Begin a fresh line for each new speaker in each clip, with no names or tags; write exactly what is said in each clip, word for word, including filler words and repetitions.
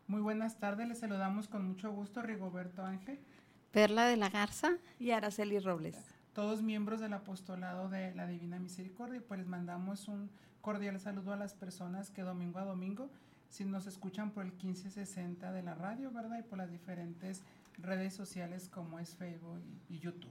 Muy buenas tardes, les saludamos con mucho gusto Rigoberto Ángel,
Perla de la Garza
y Araceli Robles.
Todos miembros del apostolado de la Divina Misericordia, pues les mandamos un cordial saludo a las personas que domingo a domingo, si nos escuchan por el quince sesenta de la radio, ¿verdad? Y por las diferentes redes sociales como es Facebook y, y YouTube.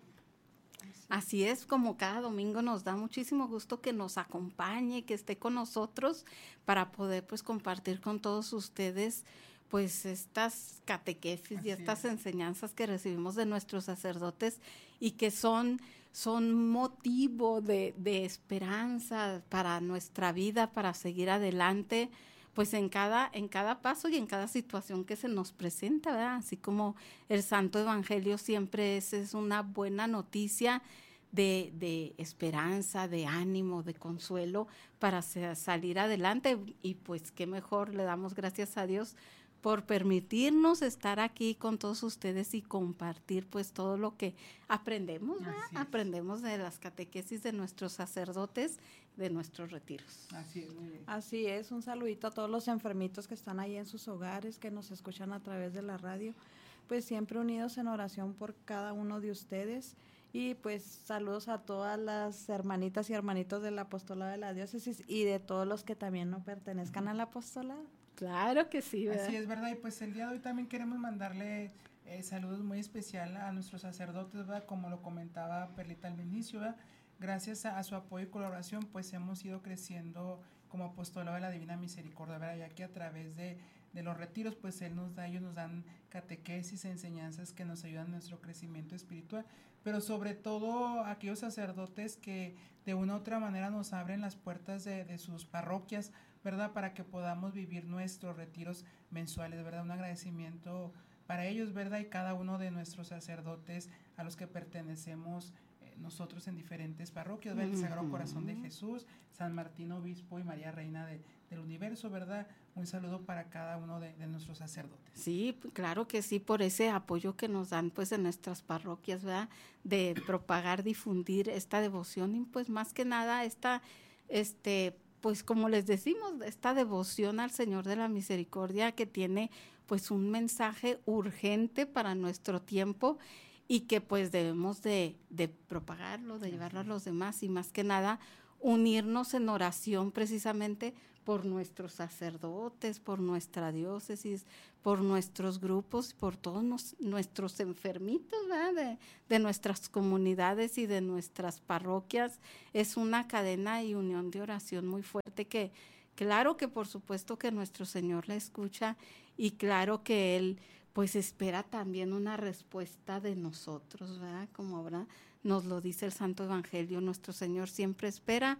Así es, como cada domingo nos da muchísimo gusto que nos acompañe, que esté con nosotros para poder pues compartir con todos ustedes pues estas catequesis
Así
y estas
es.
enseñanzas que recibimos de nuestros sacerdotes y que son, son motivo de, de esperanza para nuestra vida, para seguir adelante, pues en cada, en cada paso y en cada situación que se nos presenta, ¿verdad? Así como el Santo Evangelio siempre es, es una buena noticia de, de esperanza, de ánimo, de consuelo para se, salir adelante. Y pues qué mejor, le damos gracias a Dios por permitirnos estar aquí con todos ustedes y compartir pues todo lo que aprendemos, ¿verdad? Aprendemos de las catequesis de nuestros sacerdotes, de nuestros retiros.
Así es, muy bien.
Así es, un saludito a todos los enfermitos que están ahí en sus hogares, que nos escuchan a través de la radio, pues siempre unidos en oración por cada uno de ustedes. Y pues saludos a todas las hermanitas y hermanitos del apostolado de la diócesis y de todos los que también no pertenezcan al apostolado.
Claro que sí, ¿verdad?
Así es, ¿verdad? Y pues el día de hoy también queremos mandarle eh, saludos muy especial a nuestros sacerdotes, ¿verdad? Como lo comentaba Perlita al inicio, ¿verdad? Gracias a, a su apoyo y colaboración, pues hemos ido creciendo como apostolado de la Divina Misericordia, ¿verdad? Ya que a través de, de los retiros, pues Él nos da, ellos nos dan catequesis, enseñanzas que nos ayudan en nuestro crecimiento espiritual, pero sobre todo aquellos sacerdotes que de una u otra manera nos abren las puertas de, de sus parroquias, ¿verdad? Para que podamos vivir nuestros retiros mensuales, ¿verdad? Un agradecimiento para ellos, ¿verdad? Y cada uno de nuestros sacerdotes a los que pertenecemos eh, nosotros en diferentes parroquias, ¿verdad? El Sagrado Corazón de Jesús, San Martín Obispo y María Reina de, del Universo, ¿verdad? Un saludo para cada uno de, de nuestros sacerdotes.
Sí, claro que sí, por ese apoyo que nos dan pues en nuestras parroquias, ¿verdad? De propagar, difundir esta devoción y pues más que nada esta, este, pues como les decimos, esta devoción al Señor de la Misericordia que tiene pues un mensaje urgente para nuestro tiempo y que pues debemos de, de propagarlo, de llevarlo a los demás y más que nada unirnos en oración precisamente por nuestros sacerdotes, por nuestra diócesis, por nuestros grupos, por todos nos, nuestros enfermitos, ¿verdad? De, de nuestras comunidades y de nuestras parroquias. Es una cadena y unión de oración muy fuerte que, claro que por supuesto que nuestro Señor la escucha y claro que Él pues espera también una respuesta de nosotros, ¿verdad? Como ahora nos lo dice el Santo Evangelio, nuestro Señor siempre espera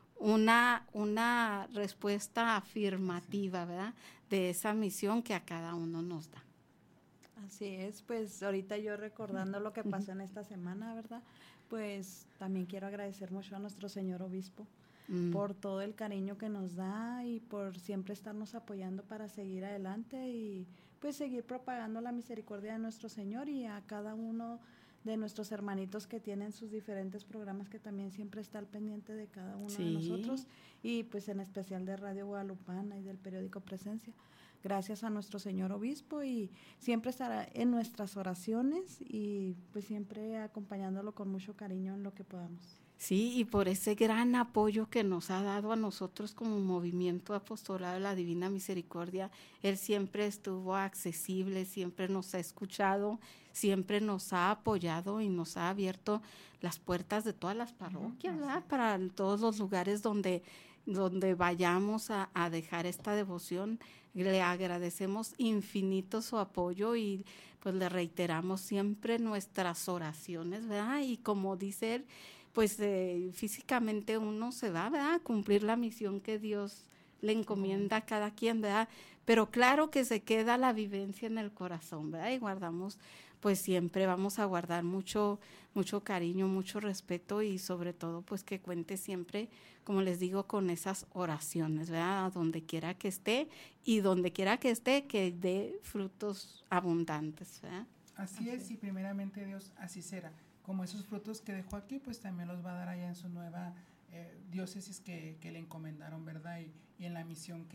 una, una respuesta afirmativa, ¿verdad? De esa misión que a cada uno nos da.
Así es, pues ahorita yo recordando lo que pasó en esta semana, ¿verdad? Pues también quiero agradecer mucho a nuestro señor obispo mm. por todo el cariño que nos da y por siempre estarnos apoyando para seguir adelante y pues seguir propagando la misericordia de nuestro Señor y a cada uno de nuestros hermanitos que tienen sus diferentes programas que también siempre está al pendiente de cada uno sí. de nosotros y pues en especial de Radio Guadalupana y del periódico Presencia. Gracias a nuestro señor obispo y siempre estará en nuestras oraciones y pues siempre acompañándolo con mucho cariño en lo que podamos.
Sí, y por ese gran apoyo que nos ha dado a nosotros como movimiento apostolado de la Divina Misericordia, él siempre estuvo accesible, siempre nos ha escuchado, siempre nos ha apoyado y nos ha abierto las puertas de todas las parroquias, ¿verdad? Para todos los lugares donde, donde vayamos a, a dejar esta devoción. Le agradecemos infinito su apoyo y pues le reiteramos siempre nuestras oraciones, ¿verdad? Y como dice él, pues eh, físicamente uno se va, ¿verdad? A cumplir la misión que Dios le encomienda a cada quien, ¿verdad? Pero claro que se queda la vivencia en el corazón, ¿verdad? Y guardamos, pues siempre vamos a guardar mucho, mucho cariño, mucho respeto y sobre todo, pues que cuente siempre, como les digo, con esas oraciones, ¿verdad? A donde quiera que esté y donde quiera que esté, que dé frutos abundantes, ¿verdad?
Así, así es, y primeramente Dios, así será. Como esos frutos que dejó aquí, pues también los va a dar allá en su nueva eh, diócesis que, que le encomendaron, ¿verdad? Y, y en la misión que,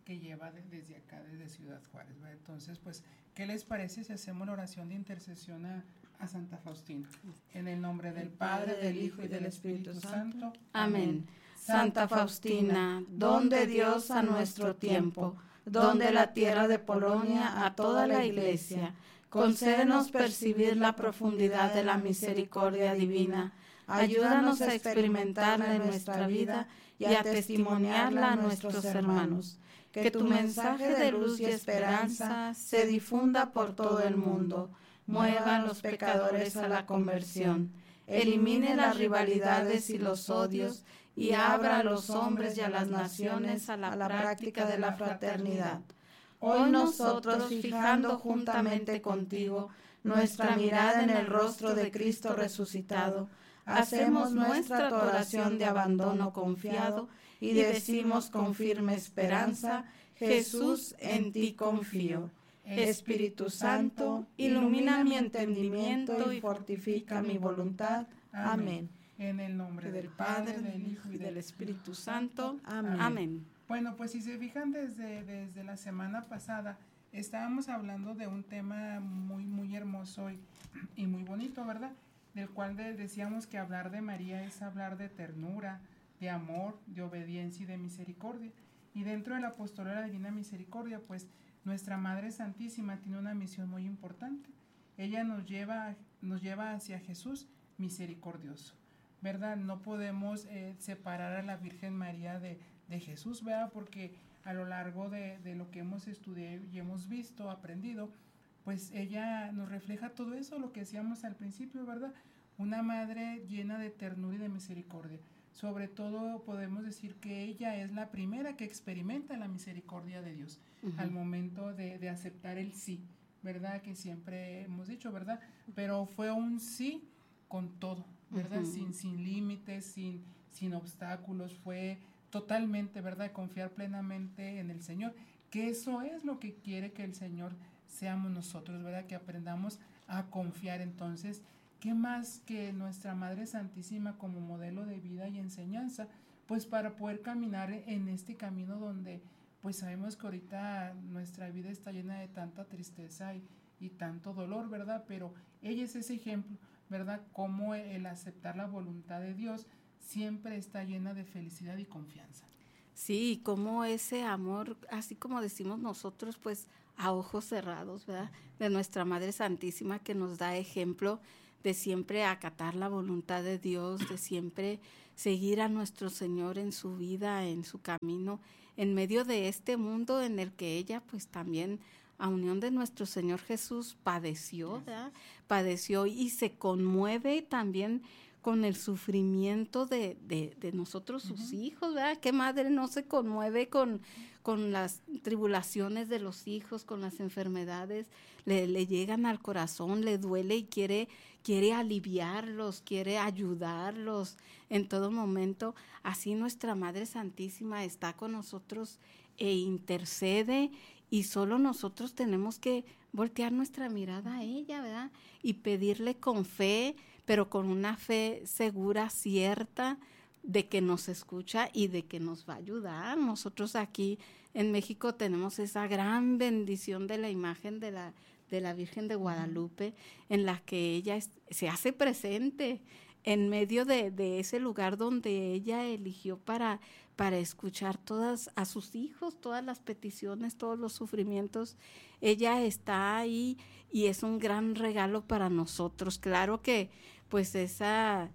que lleva de, desde acá, desde Ciudad Juárez, ¿verdad? Entonces, pues, ¿qué les parece si hacemos la oración de intercesión a, a Santa Faustina? En el nombre del Padre, del Hijo y del Espíritu Santo.
Amén. Santa Faustina, don de Dios a nuestro tiempo, don de la tierra de Polonia a toda la Iglesia, concédenos percibir la profundidad de la misericordia divina. Ayúdanos a experimentarla en nuestra vida y a testimoniarla a nuestros hermanos. Que tu mensaje de luz y esperanza se difunda por todo el mundo, mueva a los pecadores a la conversión, elimine las rivalidades y los odios y abra a los hombres y a las naciones a la, a la práctica de la fraternidad. Hoy nosotros, fijando juntamente contigo nuestra mirada en el rostro de Cristo resucitado, hacemos nuestra oración de abandono confiado y decimos con firme esperanza: Jesús, en ti confío. Espíritu Santo, ilumina mi entendimiento y fortifica mi voluntad. Amén.
En el nombre del Padre, del Hijo y del Espíritu Santo.
Amén. Amén.
Bueno, pues si se fijan desde, desde la semana pasada, estábamos hablando de un tema muy, muy hermoso y, y muy bonito, ¿verdad? Del cual de, decíamos que hablar de María es hablar de ternura, de amor, de obediencia y de misericordia. Y dentro del apostolado de la Divina Misericordia, pues nuestra Madre Santísima tiene una misión muy importante. Ella nos lleva, nos lleva hacia Jesús misericordioso, ¿verdad? No podemos eh, separar a la Virgen María de, de Jesús, ¿verdad? Porque a lo largo de, de lo que hemos estudiado y hemos visto, aprendido, pues ella nos refleja todo eso, lo que decíamos al principio, ¿verdad? Una madre llena de ternura y de misericordia. Sobre todo podemos decir que ella es la primera que experimenta la misericordia de Dios uh-huh. al momento de, de aceptar el sí, ¿verdad? Que siempre hemos dicho, ¿verdad? Pero fue un sí con todo, ¿verdad? Uh-huh. Sin, sin límites, sin, sin obstáculos, fue totalmente, ¿verdad? Confiar plenamente en el Señor, que eso es lo que quiere que el Señor seamos nosotros, ¿verdad? Que aprendamos a confiar. Entonces, ¿qué más que nuestra Madre Santísima como modelo de vida y enseñanza? Pues para poder caminar en este camino donde pues sabemos que ahorita nuestra vida está llena de tanta tristeza y, y tanto dolor, ¿verdad? Pero ella es ese ejemplo, ¿verdad? Cómo el aceptar la voluntad de Dios siempre está llena de felicidad y confianza.
Sí, como ese amor, así como decimos nosotros, pues a ojos cerrados, ¿verdad? De nuestra Madre Santísima, que nos da ejemplo de siempre acatar la voluntad de Dios, de siempre seguir a nuestro Señor en su vida, en su camino, en medio de este mundo en el que ella pues también, a unión de nuestro Señor Jesús, padeció, ¿verdad? Padeció y se conmueve también con el sufrimiento de, de, de nosotros, sus uh-huh. hijos, ¿verdad? ¿Qué madre no se conmueve con, con las tribulaciones de los hijos, con las enfermedades? Le, le llegan al corazón, le duele y quiere, quiere aliviarlos, quiere ayudarlos en todo momento. Así nuestra Madre Santísima está con nosotros e intercede, y solo nosotros tenemos que voltear nuestra mirada a ella, ¿verdad? Y pedirle con fe, pero con una fe segura, cierta, de que nos escucha y de que nos va a ayudar. Nosotros aquí en México tenemos esa gran bendición de la imagen de la, de la Virgen de Guadalupe, en la que ella es, se hace presente en medio de, de ese lugar donde ella eligió para, para escuchar todas a sus hijos, todas las peticiones, todos los sufrimientos. Ella está ahí y es un gran regalo para nosotros. Claro que pues esa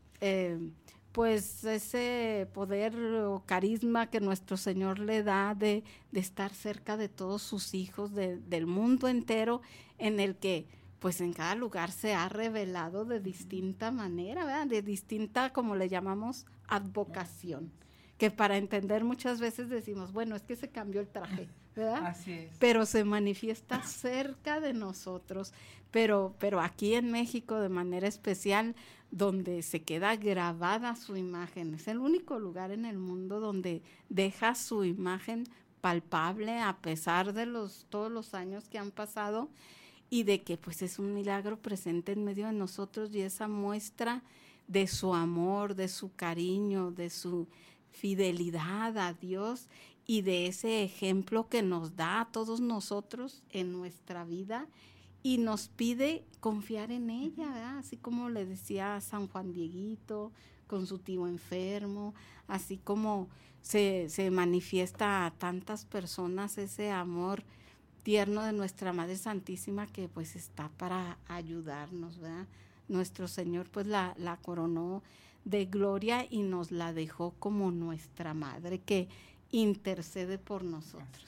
eh, pues ese poder o carisma que nuestro Señor le da de, de estar cerca de todos sus hijos, de, del mundo entero, en el que pues en cada lugar se ha revelado de distinta manera, ¿verdad? De distinta, como le llamamos, advocación, que para entender muchas veces decimos, bueno, es que se cambió el traje, ¿verdad?
Así es.
Pero se manifiesta cerca de nosotros, pero, pero aquí en México de manera especial, donde se queda grabada su imagen, es el único lugar en el mundo donde deja su imagen palpable a pesar de los todos los años que han pasado, y de que pues es un milagro presente en medio de nosotros, y esa muestra de su amor, de su cariño, de su fidelidad a Dios, y de ese ejemplo que nos da a todos nosotros en nuestra vida y nos pide confiar en ella, ¿verdad? Así como le decía San Juan Dieguito con su tío enfermo, así como se, se manifiesta a tantas personas ese amor tierno de nuestra Madre Santísima que pues está para ayudarnos, ¿verdad? Nuestro Señor pues la, la coronó de gloria y nos la dejó como nuestra Madre que intercede por nosotros.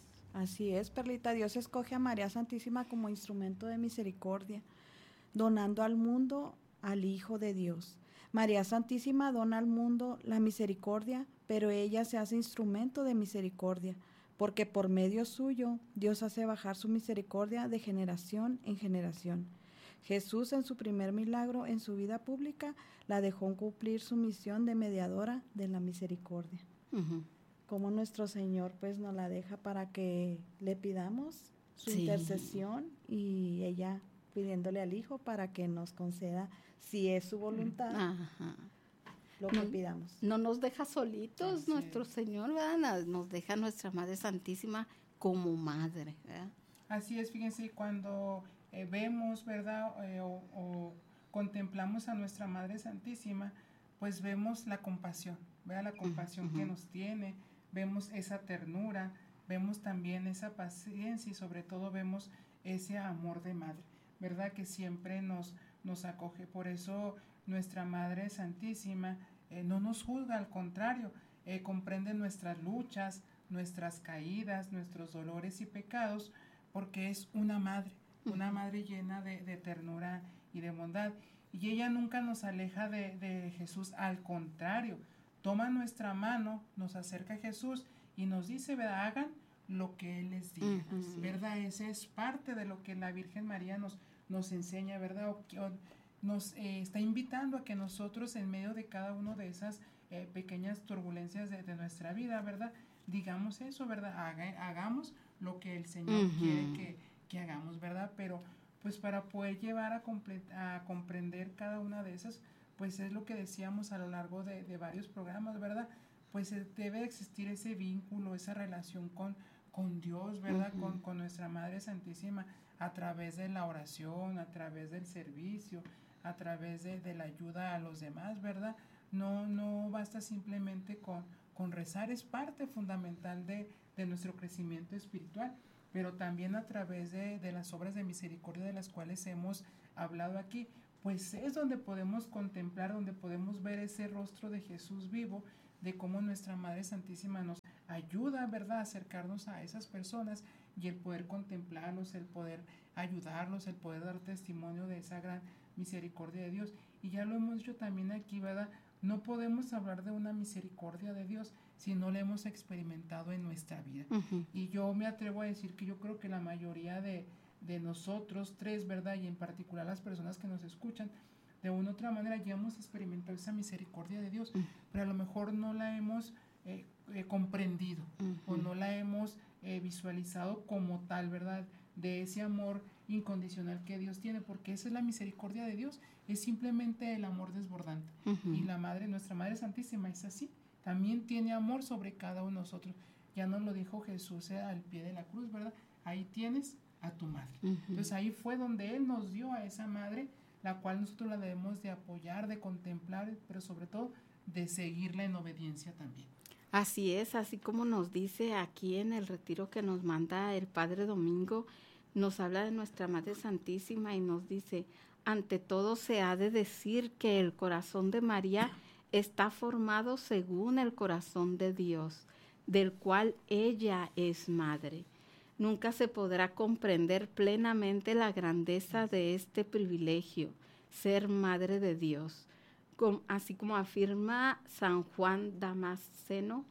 Así es, Perlita, Dios escoge a María Santísima como instrumento de misericordia, donando al mundo al Hijo de Dios. María Santísima dona al mundo la misericordia, pero ella se hace instrumento de misericordia, porque por medio suyo Dios hace bajar su misericordia de generación en generación. Jesús en su primer milagro en su vida pública la dejó cumplir su misión de mediadora de la misericordia. Uh-huh. Como nuestro Señor pues nos la deja para que le pidamos su sí. intercesión y ella pidiéndole al Hijo para que nos conceda, si es su voluntad, Ajá. lo que
no,
pidamos.
No nos deja solitos Así nuestro es. Señor, ¿verdad? Nos deja nuestra Madre Santísima como madre, ¿verdad?
Así es, fíjense, cuando eh, vemos, ¿verdad? Eh, o, o contemplamos a nuestra Madre Santísima, pues vemos la compasión, ¿verdad? La compasión uh-huh. que nos tiene, vemos esa ternura, vemos también esa paciencia y sobre todo vemos ese amor de madre, ¿verdad? Que siempre nos, nos acoge. Por eso nuestra Madre Santísima eh, no nos juzga, al contrario, eh, comprende nuestras luchas, nuestras caídas, nuestros dolores y pecados, porque es una madre, una madre llena de, de ternura y de bondad. Y ella nunca nos aleja de, de Jesús, al contrario, toma nuestra mano, nos acerca a Jesús y nos dice, ¿verdad? Hagan lo que Él les diga, uh-huh. ¿verdad? Ese es parte de lo que la Virgen María nos, nos enseña, ¿verdad? O, o nos eh, está invitando a que nosotros en medio de cada una de esas eh, pequeñas turbulencias de, de nuestra vida, ¿verdad? Digamos eso, ¿verdad? Haga, hagamos lo que el Señor uh-huh. quiere que, que hagamos, ¿verdad? Pero pues para poder llevar a, comple- a comprender cada una de esas, pues es lo que decíamos a lo largo de, de varios programas, ¿verdad? Pues eh, debe existir ese vínculo, esa relación con, con Dios, ¿verdad? Uh-huh. Con, con nuestra Madre Santísima, a través de la oración, a través del servicio, a través de, de la ayuda a los demás, ¿verdad? No, no basta simplemente con, con rezar, es parte fundamental de, de nuestro crecimiento espiritual, pero también a través de, de las obras de misericordia de las cuales hemos hablado aquí, pues es donde podemos contemplar, donde podemos ver ese rostro de Jesús vivo, de cómo nuestra Madre Santísima nos ayuda, ¿verdad?, a acercarnos a esas personas y el poder contemplarlos, el poder ayudarlos, el poder dar testimonio de esa gran misericordia de Dios. Y ya lo hemos dicho también aquí, ¿verdad? No podemos hablar de una misericordia de Dios si no la hemos experimentado en nuestra vida. Uh-huh. Y yo me atrevo a decir que yo creo que la mayoría de de nosotros tres, ¿verdad? Y en particular las personas que nos escuchan, de una u otra manera ya hemos experimentado esa misericordia de Dios, uh-huh. pero a lo mejor no la hemos eh, eh, comprendido uh-huh. o no la hemos eh, visualizado como tal, ¿verdad? De ese amor incondicional que Dios tiene, porque esa es la misericordia de Dios, es simplemente el amor desbordante. Uh-huh. Y la Madre, nuestra Madre Santísima es así, también tiene amor sobre cada uno de nosotros. Ya nos lo dijo Jesús eh, al pie de la cruz, ¿verdad? Ahí tienes a tu madre. Uh-huh. Entonces ahí fue donde Él nos dio a esa madre, la cual nosotros la debemos de apoyar, de contemplar, pero sobre todo de seguirla en obediencia también.
Así es, así como nos dice aquí en el retiro que nos manda el Padre Domingo, nos habla de nuestra Madre Santísima y nos dice, ante todo se ha de decir que el corazón de María está formado según el corazón de Dios, del cual ella es madre. Nunca se podrá comprender plenamente la grandeza de este privilegio, ser madre de Dios, como, así como afirma San Juan Damasceno,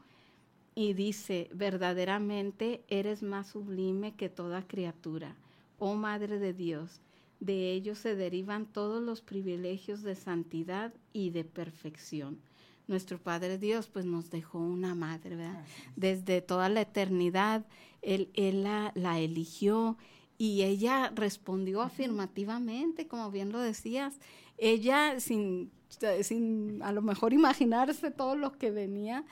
y dice, verdaderamente eres más sublime que toda criatura, oh Madre de Dios. De ello se derivan todos los privilegios de santidad y de perfección. Nuestro Padre Dios pues nos dejó una madre, ¿verdad? Desde toda la eternidad Él, él la, la eligió y ella respondió uh-huh. afirmativamente, como bien lo decías. Ella sin, sin a lo mejor imaginarse todo lo que venía,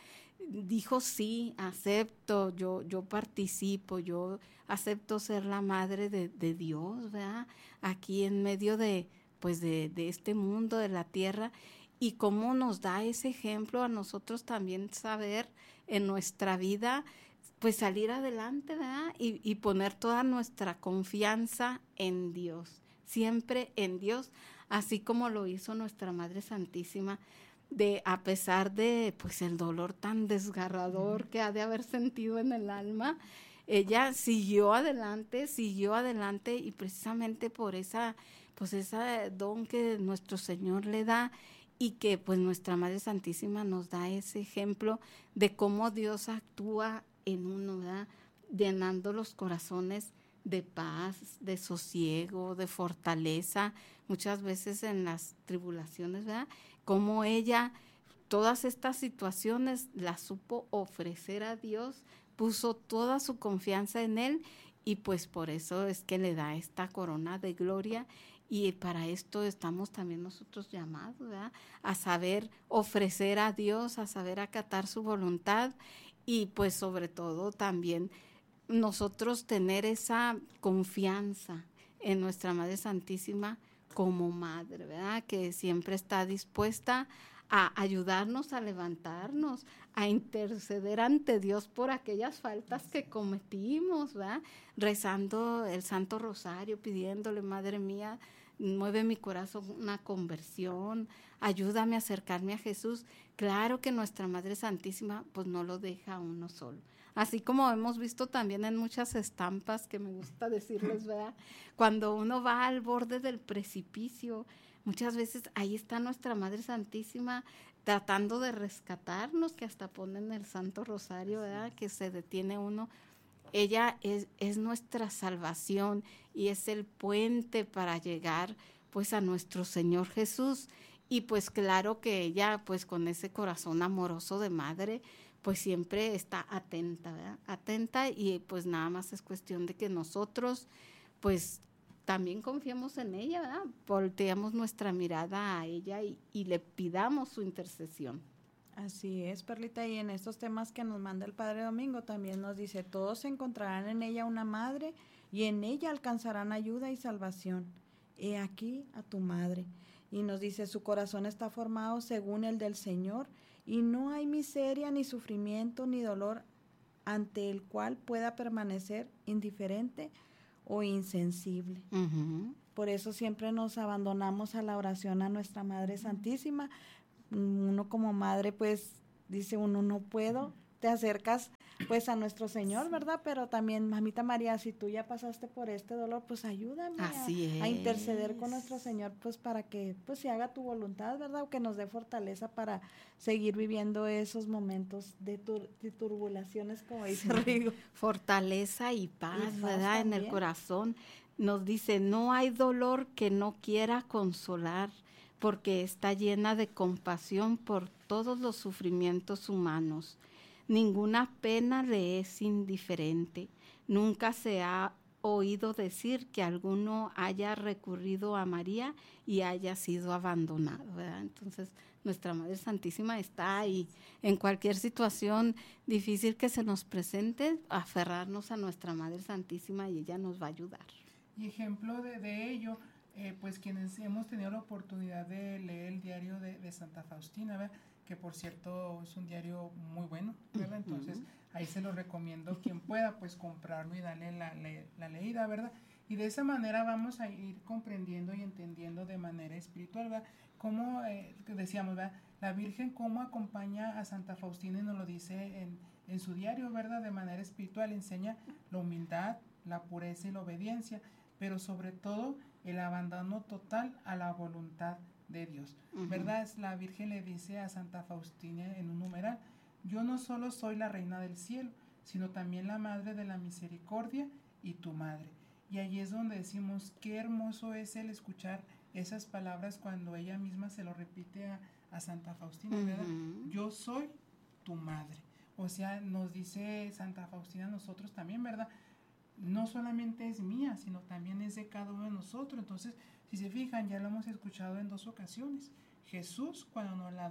dijo sí, acepto, yo, yo participo, yo acepto ser la madre de, de Dios, ¿verdad? Aquí en medio de, pues de, de este mundo, de la tierra, y cómo nos da ese ejemplo a nosotros también saber en nuestra vida, pues salir adelante, ¿verdad? Y, y poner toda nuestra confianza en Dios, siempre en Dios, así como lo hizo nuestra Madre Santísima, de a pesar de pues el dolor tan desgarrador que ha de haber sentido en el alma, ella siguió adelante, siguió adelante y precisamente por esa, pues ese don que nuestro Señor le da y que pues nuestra Madre Santísima nos da ese ejemplo de cómo Dios actúa en uno, ¿verdad? Llenando los corazones de paz, de sosiego, de fortaleza, muchas veces en las tribulaciones, ¿verdad? Como ella, todas estas situaciones las supo ofrecer a Dios, puso toda su confianza en Él y pues por eso es que le da esta corona de gloria y para esto estamos también nosotros llamados, ¿verdad? A saber ofrecer a Dios, a saber acatar su voluntad y pues sobre todo también nosotros tener esa confianza en nuestra Madre Santísima como madre, ¿verdad? Que siempre está dispuesta a ayudarnos a levantarnos, a interceder ante Dios por aquellas faltas que cometimos, ¿verdad? Rezando el Santo Rosario, pidiéndole, Madre mía, mueve mi corazón una conversión, ayúdame a acercarme a Jesús. Claro que nuestra Madre Santísima pues no lo deja a uno solo. Así como hemos visto también en muchas estampas, que me gusta decirles, ¿verdad? Cuando uno va al borde del precipicio, muchas veces ahí está nuestra Madre Santísima tratando de rescatarnos, que hasta ponen el Santo Rosario, ¿verdad? Que se detiene uno. Ella es, es nuestra salvación y es el puente para llegar pues a nuestro Señor Jesús. Y pues claro que ella pues con ese corazón amoroso de madre, pues siempre está atenta, ¿verdad? Atenta y pues nada más es cuestión de que nosotros pues también confiemos en ella, ¿verdad? Volteamos nuestra mirada a ella y, y le pidamos su intercesión.
Así es, Perlita, y en estos temas que nos manda el Padre Domingo también nos dice, todos encontrarán en ella una madre y en ella alcanzarán ayuda y salvación. He aquí a tu madre. Y nos dice, su corazón está formado según el del Señor y no hay miseria, ni sufrimiento, ni dolor ante el cual pueda permanecer indiferente o insensible. Uh-huh. Por eso siempre nos abandonamos a la oración a nuestra Madre Santísima. Uno como madre pues dice uno no puedo, te acercas pues a nuestro Señor, ¿verdad? Pero también, mamita María, si tú ya pasaste por este dolor, pues ayúdame a, a interceder con nuestro Señor, pues para que pues se haga tu voluntad, ¿verdad? O que nos dé fortaleza para seguir viviendo esos momentos de, tur de turbulaciones, como dice Rigo.
Fortaleza y paz, y paz ¿verdad? También. En el corazón. Nos dice, no hay dolor que no quiera consolar, porque está llena de compasión por todos los sufrimientos humanos. Ninguna pena le es indiferente. Nunca se ha oído decir que alguno haya recurrido a María y haya sido abandonado, ¿verdad? Entonces, nuestra Madre Santísima está ahí. En cualquier situación difícil que se nos presente, aferrarnos a nuestra Madre Santísima y ella nos va a ayudar.
Y ejemplo de, de ello, eh, pues quienes hemos tenido la oportunidad de leer el diario de, de Santa Faustina, ¿verdad? Que por cierto es un diario muy bueno, ¿verdad? Entonces uh-huh. ahí se lo recomiendo quien pueda pues comprarlo y darle la, la, la leída, ¿verdad? Y de esa manera vamos a ir comprendiendo y entendiendo de manera espiritual, ¿verdad? Cómo, eh, decíamos, ¿verdad? La Virgen cómo acompaña a Santa Faustina y nos lo dice en, en su diario, ¿verdad? De manera espiritual enseña la humildad, la pureza y la obediencia, pero sobre todo el abandono total a la voluntad de Dios, uh-huh. ¿verdad? La Virgen le dice a Santa Faustina en un numeral, yo no solo soy la reina del cielo, sino también la madre de la misericordia y tu madre. Y allí es donde decimos, qué hermoso es el escuchar esas palabras cuando ella misma se lo repite a, a Santa Faustina, ¿verdad? Uh-huh. Yo soy tu madre. O sea, nos dice Santa Faustina a nosotros también, ¿verdad? No solamente es mía, sino también es de cada uno de nosotros. Entonces, si se fijan, ya lo hemos escuchado en dos ocasiones. Jesús cuando nos la da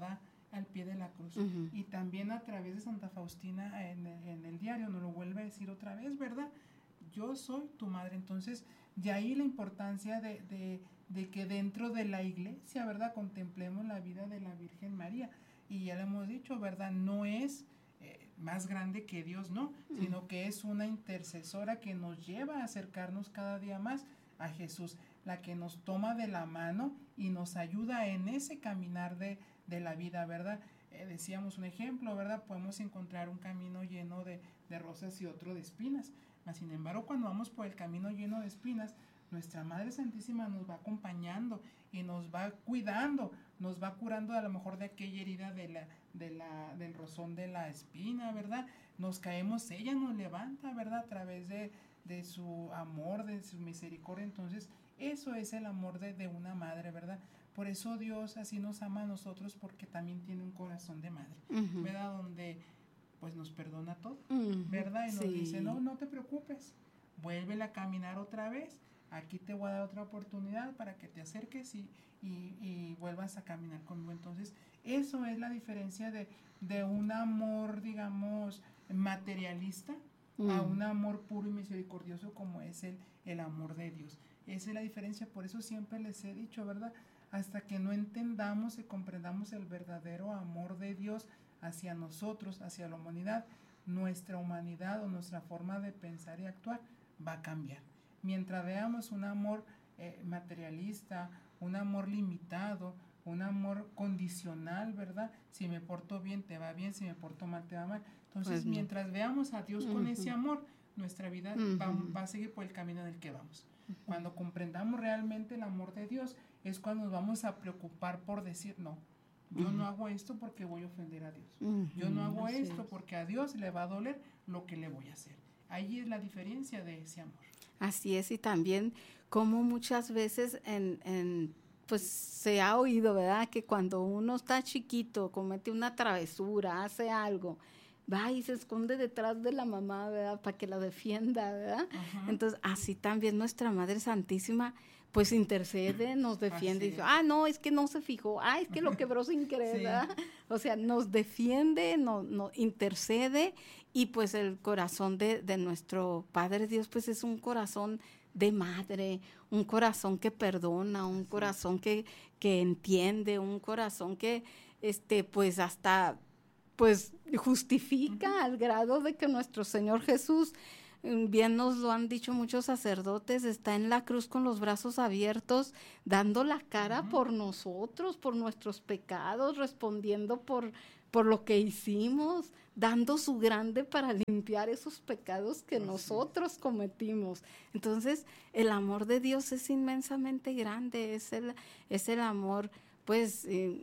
al pie de la cruz.
Uh-huh.
Y también a través de Santa Faustina en, en el diario nos lo vuelve a decir otra vez, ¿verdad? Yo soy tu madre. Entonces, de ahí la importancia de, de, de que dentro de la iglesia, ¿verdad?, contemplemos la vida de la Virgen María. Y ya lo hemos dicho, ¿verdad?, no es eh, más grande que Dios, no, uh-huh. sino que es una intercesora que nos lleva a acercarnos cada día más a Jesús, la que nos toma de la mano y nos ayuda en ese caminar de, de la vida, ¿verdad? Eh, decíamos un ejemplo, ¿verdad? Podemos encontrar un camino lleno de, de rosas y otro de espinas. Mas, sin embargo, cuando vamos por el camino lleno de espinas, nuestra Madre Santísima nos va acompañando y nos va cuidando, nos va curando a lo mejor de aquella herida de la, de la, del rozón de la espina, ¿verdad? Nos caemos, ella nos levanta, ¿verdad? A través de, de su amor, de su misericordia. Entonces, eso es el amor de, de una madre, ¿verdad? Por eso Dios así nos ama a nosotros, porque también tiene un corazón de madre, uh-huh. ¿verdad? Donde pues nos perdona todo, uh-huh. ¿verdad? Y nos sí. dice, no, no te preocupes, vuélvela a caminar otra vez, aquí te voy a dar otra oportunidad para que te acerques y, y, y vuelvas a caminar conmigo. Entonces, eso es la diferencia de, de un amor, digamos, materialista, uh-huh. a un amor puro y misericordioso como es el, el amor de Dios. Esa es la diferencia. Por eso siempre les he dicho, ¿verdad? Hasta que no entendamos y comprendamos el verdadero amor de Dios hacia nosotros, hacia la humanidad, nuestra humanidad o nuestra forma de pensar y actuar va a cambiar. Mientras veamos un amor eh, materialista, un amor limitado, un amor condicional, ¿verdad? Si me porto bien, te va bien, si me porto mal, te va mal. Entonces, pues no. mientras veamos a Dios uh-huh. con ese amor, nuestra vida uh-huh. va, va a seguir por el camino en el que vamos. Uh-huh. Cuando comprendamos realmente el amor de Dios, es cuando nos vamos a preocupar por decir, no, yo uh-huh. no hago esto porque voy a ofender a Dios. Uh-huh. Yo no hago Así esto es. porque a Dios le va a doler lo que le voy a hacer. Ahí es la diferencia de ese amor.
Así es, y también como muchas veces en, en pues se ha oído, ¿verdad?, que cuando uno está chiquito, comete una travesura, hace algo, va y se esconde detrás de la mamá, ¿verdad?, para que la defienda, ¿verdad? Uh-huh. Entonces, así también nuestra Madre Santísima, pues intercede, nos defiende, y dice, ah, no, es que no se fijó, ah, es que lo quebró sin querer, sí. ¿verdad? O sea, nos defiende, nos, nos intercede, y pues el corazón de, de nuestro Padre Dios, pues es un corazón de madre, un corazón que perdona, un sí. corazón que, que entiende, un corazón que, este, pues hasta, pues justifica uh-huh. al grado de que nuestro Señor Jesús, bien nos lo han dicho muchos sacerdotes, está en la cruz con los brazos abiertos, dando la cara uh-huh. por nosotros, por nuestros pecados, respondiendo por, por lo que hicimos, dando su grande para limpiar esos pecados que Así nosotros es. cometimos. Entonces, el amor de Dios es inmensamente grande, es el, es el amor, pues, eh,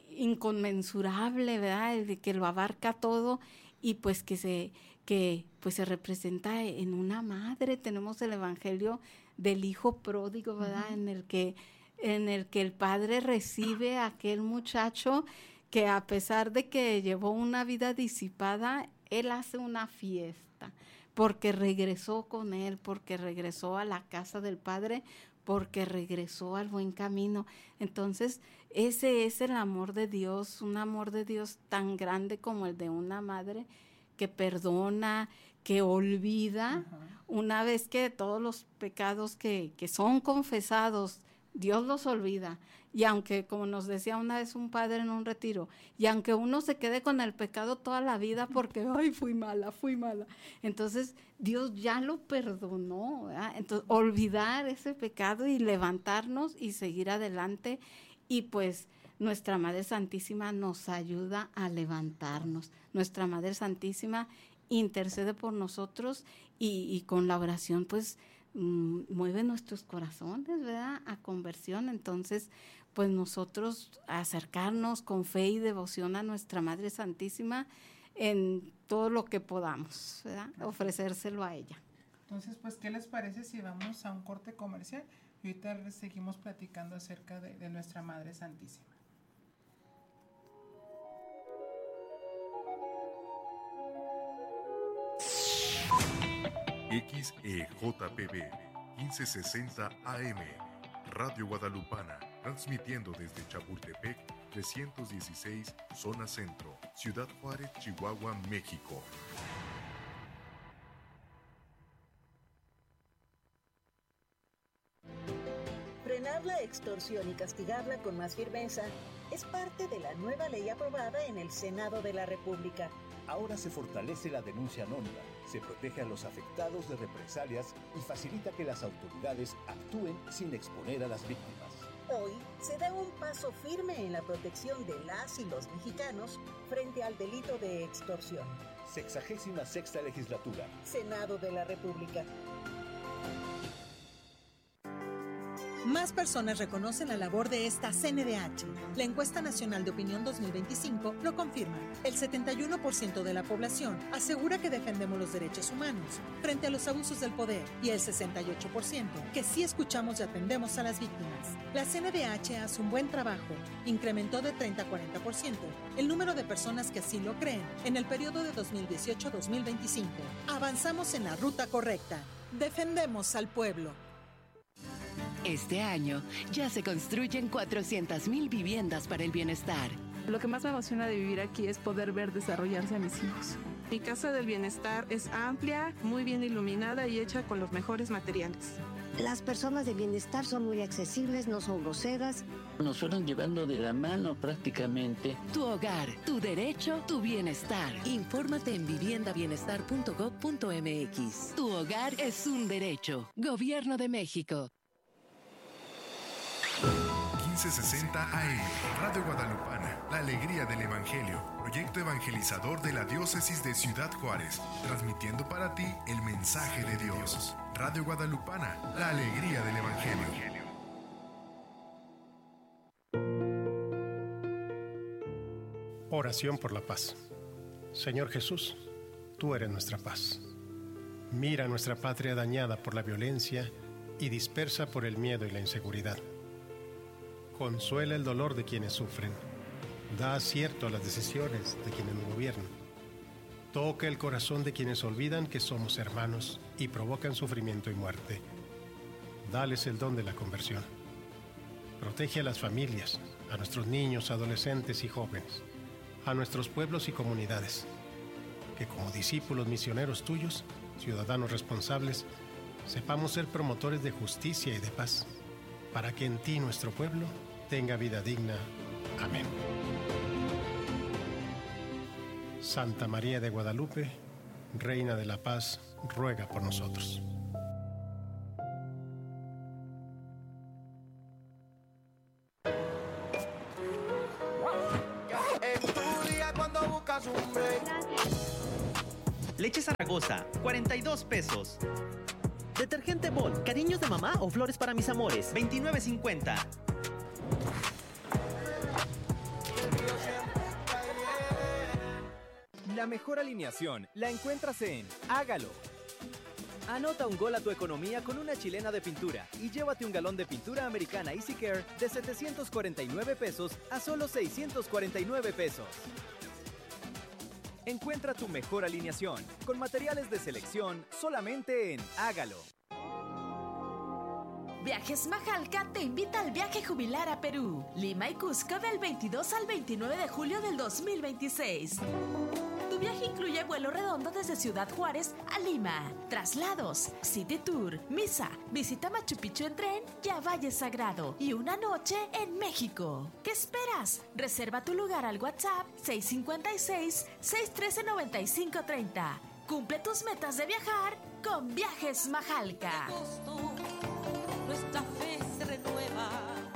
inconmensurable, ¿verdad?, el que lo abarca todo, y pues que se... que pues se representa en una madre. Tenemos el evangelio del hijo pródigo, ¿verdad? Uh-huh. En el que, en el que el padre recibe a aquel muchacho que, a pesar de que llevó una vida disipada, él hace una fiesta, porque regresó con él, porque regresó a la casa del padre, porque regresó al buen camino. Entonces, ese es el amor de Dios, un amor de Dios tan grande como el de una madre, que perdona, que olvida, uh-huh. una vez que todos los pecados que, que son confesados, Dios los olvida. Y aunque, como nos decía una vez un padre en un retiro, y aunque uno se quede con el pecado toda la vida porque, ay, fui mala, fui mala, entonces Dios ya lo perdonó, ¿verdad? Entonces, olvidar ese pecado y levantarnos y seguir adelante, y pues nuestra Madre Santísima nos ayuda a levantarnos. Nuestra Madre Santísima intercede por nosotros y, y con la oración pues mmm, mueve nuestros corazones, ¿verdad?, a conversión. Entonces, pues nosotros acercarnos con fe y devoción a nuestra Madre Santísima en todo lo que podamos, ¿verdad?, ofrecérselo a ella.
Entonces, pues, ¿qué les parece si vamos a un corte comercial? Y ahorita seguimos platicando acerca de, de nuestra Madre Santísima.
X E J P B quince sesenta A M, Radio Guadalupana, transmitiendo desde Chapultepec, trescientos dieciséis, Zona Centro, Ciudad Juárez, Chihuahua, México.
Frenar la extorsión y castigarla con más firmeza es parte de la nueva ley aprobada en el Senado de la República.
Ahora se fortalece la denuncia anónima, se protege a los afectados de represalias y facilita que las autoridades actúen sin exponer a las víctimas.
Hoy se da un paso firme en la protección de las y los mexicanos frente al delito de extorsión.
Sexagésima sexta legislatura.
Senado de la República.
Más personas reconocen la labor de esta C N D H. La Encuesta Nacional de Opinión dos mil veinticinco lo confirma. El setenta y uno por ciento de la población asegura que defendemos los derechos humanos frente a los abusos del poder y el sesenta y ocho por ciento que sí escuchamos y atendemos a las víctimas. La C N D H hace un buen trabajo. Incrementó de treinta a cuarenta por ciento el número de personas que así lo creen en el periodo de dos mil dieciocho a dos mil veinticinco. Avanzamos en la ruta correcta. Defendemos al pueblo.
Este año ya se construyen cuatrocientas mil viviendas para el bienestar.
Lo que más me emociona de vivir aquí es poder ver desarrollarse a mis hijos. Mi casa del bienestar es amplia, muy bien iluminada y hecha con los mejores materiales.
Las personas de bienestar son muy accesibles, no son groseras.
Nos fueron llevando de la mano prácticamente.
Tu hogar, tu derecho, tu bienestar.
Infórmate en vivienda bienestar punto gob punto eme equis.
Tu hogar es un derecho. Gobierno de México.
quince sesenta A M, Radio Guadalupana, la alegría del Evangelio, proyecto evangelizador de la diócesis de Ciudad Juárez, transmitiendo para ti el mensaje de Dios. Radio Guadalupana, la alegría del Evangelio.
Oración por la paz. Señor Jesús, tú eres nuestra paz. Mira nuestra patria dañada por la violencia y dispersa por el miedo y la inseguridad. Consuela el dolor de quienes sufren. Da acierto a las decisiones de quienes nos gobiernan. Toca el corazón de quienes olvidan que somos hermanos y provocan sufrimiento y muerte. Dales el don de la conversión. Protege a las familias, a nuestros niños, adolescentes y jóvenes, a nuestros pueblos y comunidades. Que como discípulos misioneros tuyos, ciudadanos responsables, sepamos ser promotores de justicia y de paz, para que en ti nuestro pueblo tenga vida digna. Amén. Santa María de Guadalupe, Reina de la Paz, ruega por nosotros.
Leche Zaragoza, cuarenta y dos pesos. Detergente Bon, cariños de mamá o flores para mis amores, veintinueve cincuenta.
La mejor alineación la encuentras en Hágalo. Anota un gol a tu economía con una chilena de pintura y llévate un galón de pintura americana Easy Care de setecientos cuarenta y nueve pesos a solo seiscientos cuarenta y nueve pesos. Encuentra tu mejor alineación con materiales de selección solamente en Hágalo.
Viajes Majalca te invita al viaje jubilar a Perú, Lima y Cusco del veintidós al veintinueve de julio del dos mil veintiséis. Tu viaje incluye vuelo redondo desde Ciudad Juárez a Lima, traslados, City Tour, misa, visita Machu Picchu en tren y a Valle Sagrado y una noche en México. ¿Qué esperas? Reserva tu lugar al WhatsApp seis cinco seis, seis uno tres, nueve cinco tres cero. Cumple tus metas de viajar con Viajes Majalca.
Nuestra fe se renueva.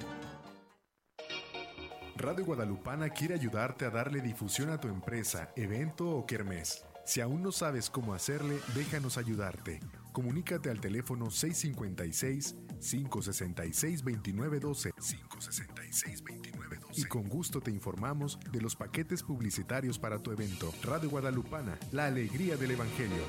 Radio Guadalupana quiere ayudarte a darle difusión a tu empresa, evento o kermés. Si aún no sabes cómo hacerle, déjanos ayudarte. Comunícate al teléfono seis cinco seis, cinco seis seis, dos nueve uno dos, cinco seis seis, dos nueve uno dos y con gusto te informamos de los paquetes publicitarios para tu evento. Radio Guadalupana, la alegría del Evangelio.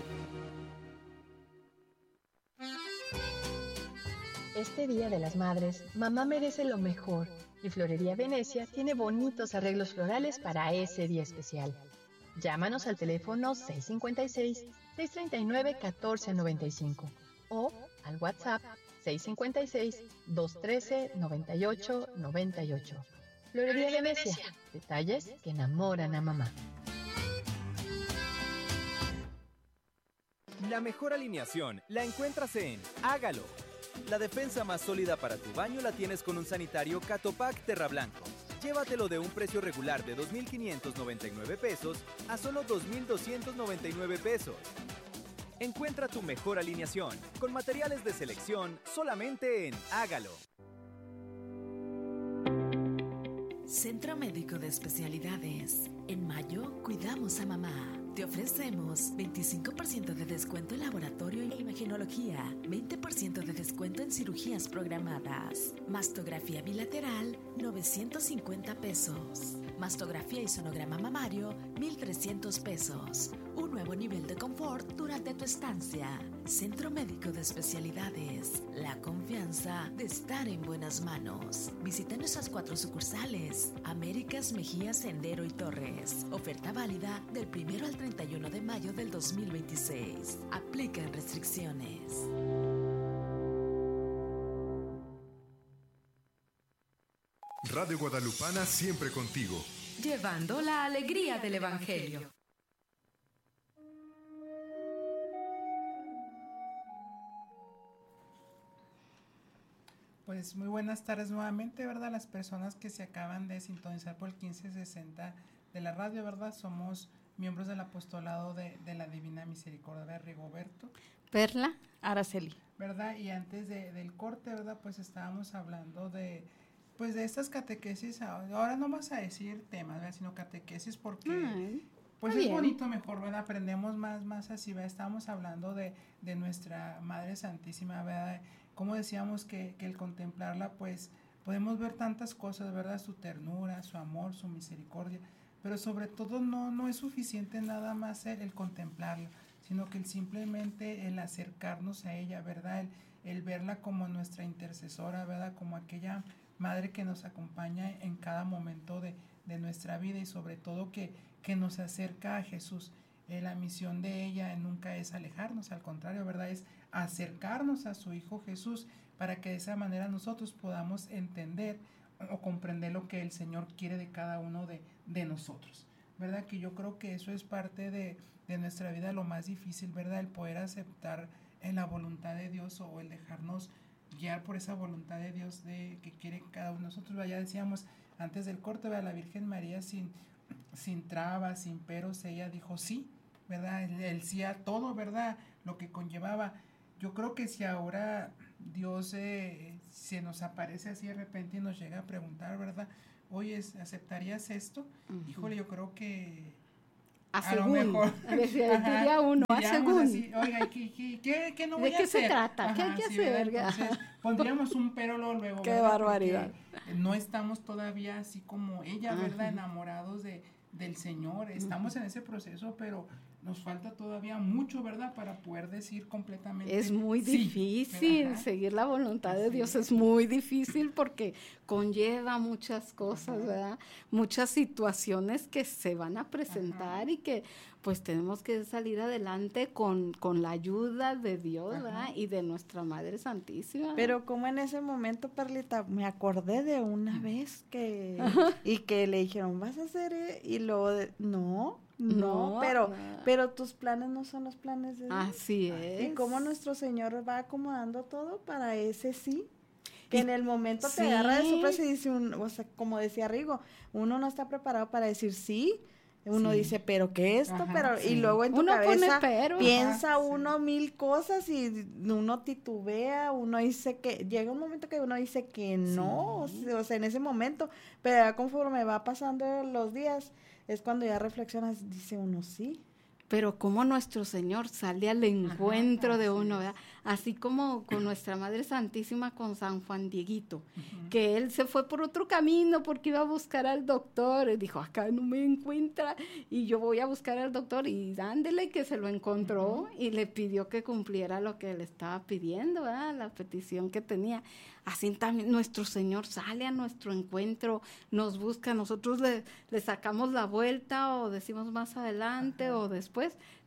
Este Día de las Madres, mamá merece lo mejor y Florería Venecia tiene bonitos arreglos florales para ese día especial. Llámanos al teléfono seis cinco seis, seis tres nueve, uno cuatro nueve cinco o al WhatsApp seis cinco seis, dos uno tres, nueve ocho nueve ocho. Florería Venecia. Detalles que enamoran a mamá.
La mejor alineación la encuentras en Hágalo. La defensa más sólida para tu baño la tienes con un sanitario Catopac Terra Blanco. Llévatelo de un precio regular de dos mil quinientos noventa y nueve pesos a solo dos mil doscientos noventa y nueve pesos. Encuentra tu mejor alineación con materiales de selección solamente en Hágalo.
Centro Médico de Especialidades. En mayo, cuidamos a mamá. Te ofrecemos veinticinco por ciento de descuento en laboratorio e imagenología, veinte por ciento de descuento en cirugías programadas. Mastografía bilateral, novecientos cincuenta pesos. Mastografía y sonograma mamario, mil trescientos pesos. Un nuevo nivel de confort durante tu estancia. Centro Médico de Especialidades. La confianza de estar en buenas manos. Visita nuestras cuatro sucursales. Américas, Mejía, Sendero y Torres. Oferta válida del primero al treinta y uno de mayo del dos mil veintiséis. Aplican restricciones.
Radio Guadalupana siempre contigo.
Llevando la alegría del Evangelio.
Pues muy buenas tardes nuevamente, ¿verdad? Las personas que se acaban de sintonizar por el quince sesenta de la radio, ¿verdad? Somos miembros del apostolado de, de la Divina Misericordia de Rigoberto.
Perla.
Araceli.
¿Verdad? Y antes de, del corte, ¿verdad? Pues estábamos hablando de, pues de estas catequesis. Ahora no vas a decir temas, ¿verdad? Sino catequesis porque... Ay. Pues es bien. Bonito mejor, ¿verdad? Aprendemos más, más así, ¿verdad? Estábamos hablando de, de nuestra Madre Santísima, ¿verdad? Como decíamos que, que el contemplarla, pues podemos ver tantas cosas, ¿verdad? Su ternura, su amor, su misericordia, pero sobre todo no, no es suficiente nada más el, el contemplarla, sino que el simplemente el acercarnos a ella, ¿verdad? El, el verla como nuestra intercesora, ¿verdad? Como aquella madre que nos acompaña en cada momento de, de nuestra vida y sobre todo que, que nos acerca a Jesús. Eh, la misión de ella nunca es alejarnos, al contrario, ¿verdad? Es acercarnos a su Hijo Jesús para que de esa manera nosotros podamos entender o comprender lo que el Señor quiere de cada uno de, de nosotros, ¿verdad? Que yo creo que eso es parte de, de nuestra vida lo más difícil, ¿verdad? El poder aceptar en la voluntad de Dios o el dejarnos guiar por esa voluntad de Dios de que quiere cada uno de nosotros. Ya decíamos antes del corte, ¿verdad? La Virgen María sin, sin trabas, sin peros, ella dijo sí, ¿verdad? El, el sí a todo, ¿verdad? Lo que conllevaba. Yo creo que si ahora Dios eh, se nos aparece así de repente y nos llega a preguntar, ¿verdad? Oye, ¿aceptarías esto? Uh-huh. Híjole, yo creo que
a,
a
según,
lo mejor
diría uno, a según.
Así, oiga, ¿qué, qué, qué, qué no voy
¿De
a
qué
hacer?
se trata?
Ajá,
¿Qué hay que
sí,
hacer?
Entonces, pondríamos un pero luego,
qué
¿verdad?
barbaridad.
Porque no estamos todavía así como ella, ¿verdad? Uh-huh. Enamorados de, del Señor. Estamos uh-huh. en ese proceso, pero nos falta todavía mucho, ¿verdad? Para poder decir completamente.
Es muy
sí,
difícil, ¿verdad? Seguir la voluntad de Dios es muy difícil porque conlleva muchas cosas, ajá. ¿verdad? Muchas situaciones que se van a presentar, ajá. y que pues tenemos que salir adelante con, con la ayuda de Dios, ajá. ¿verdad? Y de nuestra Madre Santísima.
Pero como en ese momento, Perlita, me acordé de una vez que, ajá. y que le dijeron, ¿vas a hacer? Eh? Y luego, de, no. No, no, pero, no. pero tus planes no son los planes de Dios.
Así es.
Y cómo nuestro Señor va acomodando todo para ese sí. Que y, en el momento te sí. agarra de sorpresa y dice, un, o sea, como decía Rigo, uno no está preparado para decir sí. Uno sí. dice, ¿pero qué esto? Ajá, pero sí. Y luego en tu uno cabeza pero. piensa ajá, uno sí. mil cosas y uno titubea, uno dice que, llega un momento que uno dice que no, sí. o sea, en ese momento, pero conforme va pasando los días, es cuando ya reflexionas, dice uno sí.
Pero como nuestro Señor sale al encuentro, ajá, de uno, ¿verdad? Así como con nuestra Madre Santísima, con San Juan Dieguito, uh-huh. que él se fue por otro camino porque iba a buscar al doctor, y dijo, acá no me encuentra, y yo voy a buscar al doctor, y dándole que se lo encontró, uh-huh. y le pidió que cumpliera lo que le estaba pidiendo, ¿verdad? La petición que tenía. Así también nuestro Señor sale a nuestro encuentro, nos busca, nosotros le, le sacamos la vuelta o decimos más adelante, ajá. o después,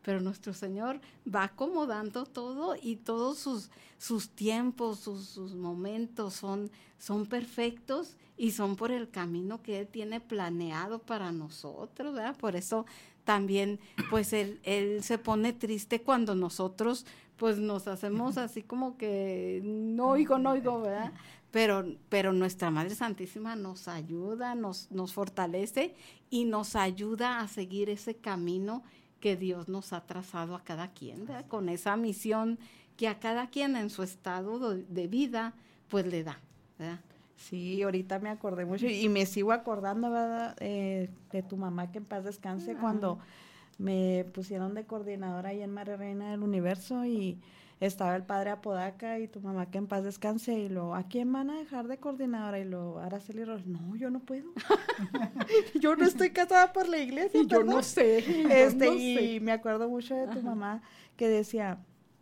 pero nuestro Señor va acomodando todo y todos sus, sus tiempos, sus, sus momentos son, son perfectos y son por el camino que Él tiene planeado para nosotros, ¿verdad? Por eso también, pues, Él, él se pone triste cuando nosotros, pues, nos hacemos así como que no oigo, no oigo, ¿verdad? Pero, pero nuestra Madre Santísima nos ayuda, nos, nos fortalece y nos ayuda a seguir ese camino que Dios nos ha trazado a cada quien, ¿verdad? Con esa misión que a cada quien en su estado de, de vida, pues le da, ¿verdad?
Sí, ahorita me acordé mucho y me sigo acordando, ¿verdad? Eh, de tu mamá, que en paz descanse, uh-huh. cuando me pusieron de coordinadora ahí en María Reina del Universo y estaba el padre Apodaca y tu mamá, que en paz descanse, y lo, ¿a quién van a dejar de coordinadora? Y lo, Araceli Ross, no, yo no puedo. Yo no estoy casada por la iglesia.
Y yo no sé.
Este,
yo no
y
sé.
me acuerdo mucho de tu Ajá. mamá que decía,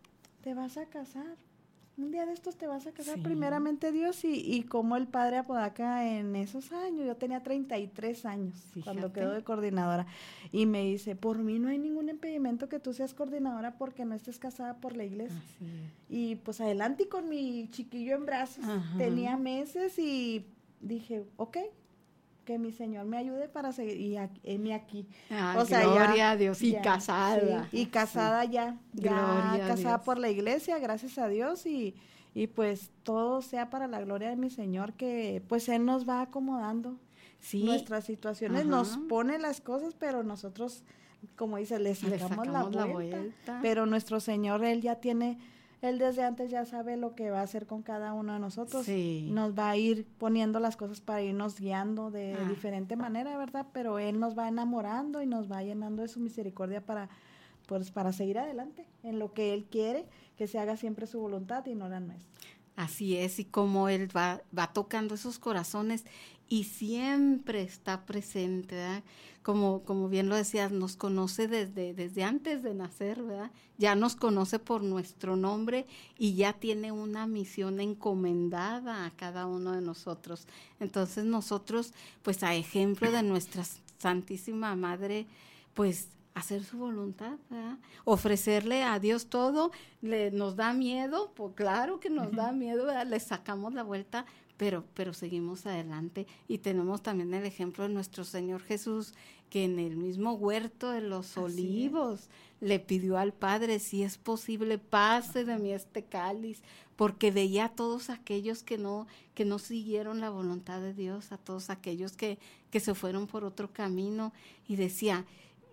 te vas a casar. Un día de estos te vas a casar, sí. primeramente Dios, y, y como el padre Apodaca en esos años, yo tenía treinta y tres años Fíjate. cuando quedó de coordinadora, y me dice, por mí no hay ningún impedimento que tú seas coordinadora porque no estés casada por la iglesia. Así y pues adelante con mi chiquillo en brazos, Ajá. tenía meses y dije, ok, que mi Señor me ayude para seguir, y heme aquí.
Ah, o sea, gloria ya, a Dios, y ya, casada.
Sí, y casada sí. ya, ya
gloria
casada por la iglesia, gracias a Dios, y, y pues todo sea para la gloria de mi Señor, que pues Él nos va acomodando sí. nuestras situaciones, Ajá. nos pone las cosas, pero nosotros, como dice, le sacamos, le sacamos la, vuelta, la vuelta, pero nuestro Señor, Él ya tiene... Él desde antes ya sabe lo que va a hacer con cada uno de nosotros. Sí. Nos va a ir poniendo las cosas para irnos guiando de ah. diferente manera, ¿verdad? Pero Él nos va enamorando y nos va llenando de su misericordia para, pues, para seguir adelante en lo que Él quiere, que se haga siempre su voluntad y no la nuestra.
Así es, y como Él va, va tocando esos corazones y siempre está presente, ¿verdad? Como, como bien lo decías, nos conoce desde, desde antes de nacer, ¿verdad? Ya nos conoce por nuestro nombre y ya tiene una misión encomendada a cada uno de nosotros. Entonces nosotros, pues a ejemplo de nuestra Santísima Madre, pues hacer su voluntad, ¿verdad? Ofrecerle a Dios todo, le, nos da miedo, pues claro que nos uh-huh. da miedo, ¿verdad? Le sacamos la vuelta, pero, pero seguimos adelante. Y tenemos también el ejemplo de nuestro Señor Jesús, que en el mismo huerto de los Así Olivos es. le pidió al Padre, si es posible, pase de mí este cáliz, porque veía a todos aquellos que no, que no siguieron la voluntad de Dios, a todos aquellos que, que se fueron por otro camino, y decía,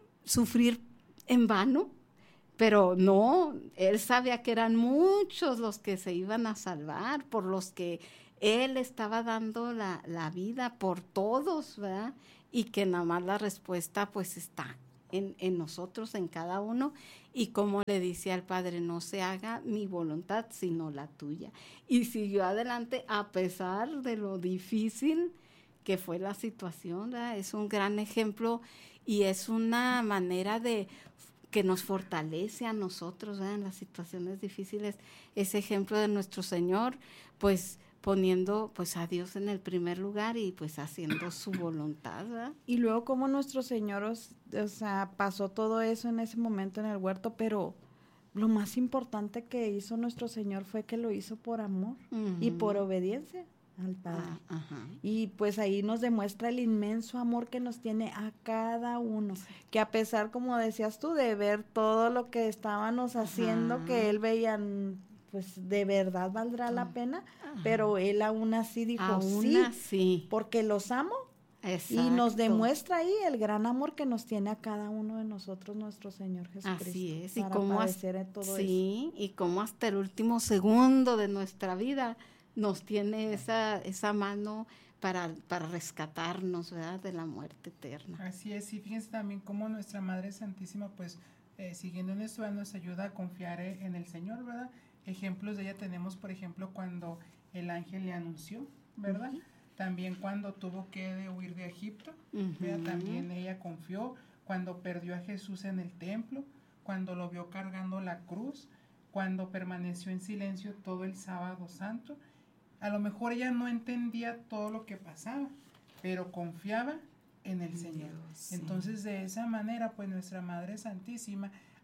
sufrir en vano, pero no, él sabía que eran muchos los que se iban a salvar, por los que él estaba dando la, la vida por todos, ¿verdad? Y que nada más la respuesta pues está en, en nosotros, en cada uno, y como le dice al Padre, no se haga mi voluntad sino la tuya. Y siguió adelante a pesar de lo difícil que fue la situación, ¿verdad? Es un gran ejemplo y es una manera de que nos fortalece a nosotros, ¿verdad? En las situaciones difíciles, ese ejemplo de nuestro Señor, pues poniendo pues a Dios en el primer lugar y pues haciendo su voluntad, ¿verdad?
Y luego como nuestro Señor, o, o sea, pasó todo eso en ese momento en el huerto, pero lo más importante que hizo nuestro Señor fue que lo hizo por amor uh-huh. y por obediencia al Padre. Ah, ajá. Y pues ahí nos demuestra el inmenso amor que nos tiene a cada uno, sí. que a pesar, como decías tú, de ver todo lo que estábamos haciendo, ajá. que Él veía, pues de verdad valdrá la pena, ajá. pero Él aún así dijo, aún sí, así. Porque los amo. Exacto. Y nos demuestra ahí el gran amor que nos tiene a cada uno de nosotros nuestro Señor Jesucristo.
Así es,
y cómo hasta, todo
sí, eso. Y cómo hasta el último segundo de nuestra vida nos tiene esa esa mano para, para rescatarnos, ¿verdad?, de la muerte eterna.
Así es, y fíjense también cómo nuestra Madre Santísima, pues, eh, siguiendo en esto, nos ayuda a confiar en el Señor, ¿verdad? Ejemplos de ella tenemos, por ejemplo, cuando el ángel le anunció, ¿verdad? Uh-huh. También cuando tuvo que de huir de Egipto, uh-huh. ¿verdad? También ella confió, cuando perdió a Jesús en el templo, cuando lo vio cargando la cruz, cuando permaneció en silencio todo el sábado santo. A lo mejor ella no entendía todo lo que pasaba, pero confiaba en el Señor. Dios, sí. Entonces, de esa manera, pues nuestra Madre Santísima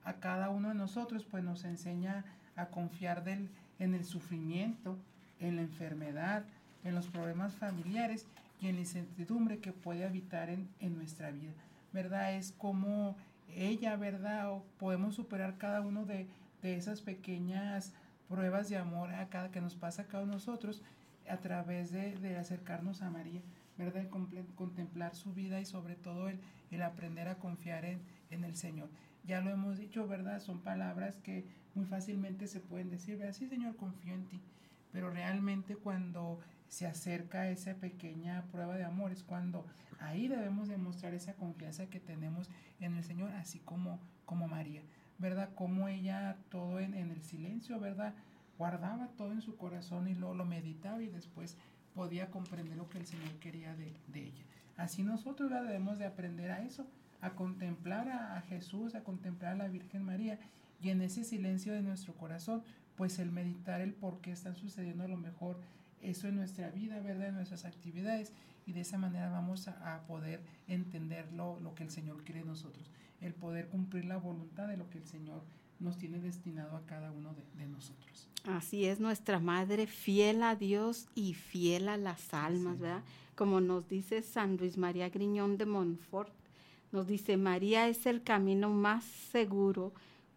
a cada uno de nosotros, pues nos enseña a confiar del, en el sufrimiento, en la enfermedad, en los problemas familiares y en la incertidumbre que puede habitar en, en nuestra vida, ¿verdad? Es como ella, ¿verdad? O podemos superar cada uno de, de esas pequeñas pruebas de amor a cada, que nos pasa a cada uno de nosotros a través de, de acercarnos a María, ¿verdad? El comple- contemplar su vida y sobre todo el, el aprender a confiar en, en el Señor. Ya lo hemos dicho, ¿verdad? Son palabras que muy fácilmente se pueden decir, ¿verdad? Sí, Señor, confío en ti. Pero realmente cuando se acerca esa pequeña prueba de amor es cuando ahí debemos demostrar esa confianza que tenemos en el Señor, así como, como María, ¿verdad? Como ella todo en, en el silencio, ¿verdad? Guardaba todo en su corazón y lo, lo meditaba y después podía comprender lo que el Señor quería de, de ella. Así nosotros, ¿verdad? Debemos de aprender a eso, a contemplar a, a Jesús, a contemplar a la Virgen María y en ese silencio de nuestro corazón, pues el meditar el por qué están sucediendo a lo mejor eso en nuestra vida, ¿verdad? En nuestras actividades y de esa manera vamos a, a poder entender lo, lo que el Señor quiere de nosotros, el poder cumplir la voluntad de lo que el Señor nos tiene destinado a cada uno de, de nosotros.
Así es, nuestra Madre fiel a Dios y fiel a las almas, sí. ¿verdad? Como nos dice San Luis María Griñón de Montfort, nos dice, María es el camino más seguro,